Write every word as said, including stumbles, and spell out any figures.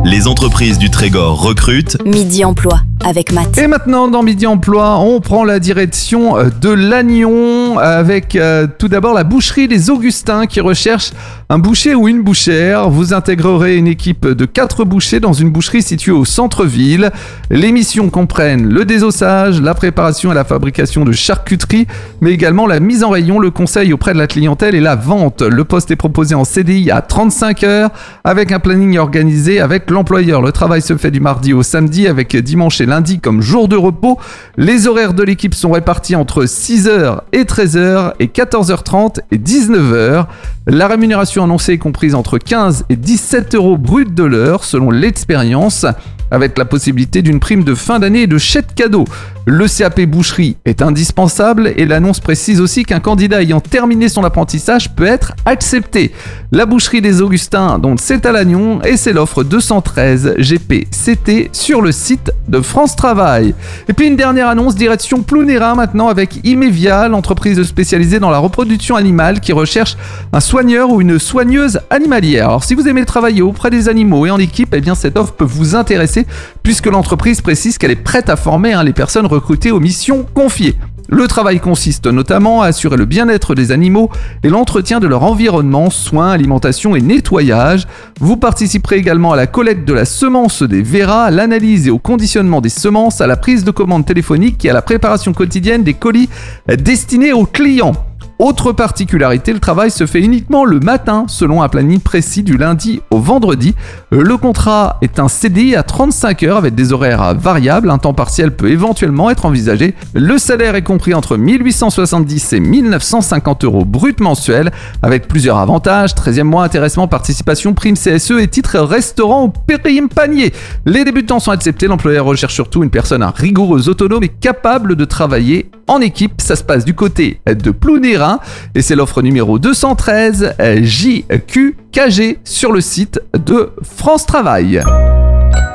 Les entreprises du Trégor recrutent. Midi Emploi avec Matt. Et maintenant, dans Midi Emploi, on prend la direction de Lannion avec euh, tout d'abord la boucherie des Augustins qui recherche un boucher ou une bouchère. Vous intégrerez une équipe de quatre bouchers dans une boucherie située au centre-ville. Les missions comprennent le désossage, la préparation et la fabrication de charcuterie, mais également la mise en rayon, le conseil auprès de la clientèle et la vente. Le poste est proposé en C D I à trente-cinq heures avec un planning organisé avec l'employeur. Le travail se fait du mardi au samedi avec dimanche et lundi comme jour de repos. Les horaires de l'équipe sont répartis entre six heures et treize heures et quatorze heures trente et dix-neuf heures. La rémunération annoncée est comprise entre quinze et dix-sept euros brut de l'heure selon l'expérience, avec la possibilité d'une prime de fin d'année et de chèque cadeau. Le C A P boucherie est indispensable et l'annonce précise aussi qu'un candidat ayant terminé son apprentissage peut être accepté. La boucherie des Augustins, donc c'est à Lannion et c'est l'offre deux cent treize G P C T sur le site de France Travail. Et puis une dernière annonce direction Plounera maintenant avec Imevia, l'entreprise spécialisée dans la reproduction animale qui recherche un soigneur ou une soigneuse animalière. Alors si vous aimez travailler auprès des animaux et en équipe, eh bien cette offre peut vous intéresser puisque l'entreprise précise qu'elle est prête à former hein, les personnes recrutées aux missions confiées. Le travail consiste notamment à assurer le bien-être des animaux et l'entretien de leur environnement, soins, alimentation et nettoyage. Vous participerez également à la collecte de la semence des verras, à l'analyse et au conditionnement des semences, à la prise de commande téléphonique et à la préparation quotidienne des colis destinés aux clients. Autre particularité, le travail se fait uniquement le matin selon un planning précis du lundi au vendredi. Le contrat est un C D I à trente-cinq heures avec des horaires variables. Un temps partiel peut éventuellement être envisagé. Le salaire est compris entre mille huit cent soixante-dix et mille neuf cent cinquante euros brut mensuel avec plusieurs avantages. treizième mois, intéressement, participation, prime C S E et titre restaurant ou prime panier. Les débutants sont acceptés. L'employeur recherche surtout une personne rigoureuse, autonome et capable de travailler en équipe. Ça se passe du côté de Plounera. Et c'est l'offre numéro deux cent treize J Q K G sur le site de France Travail.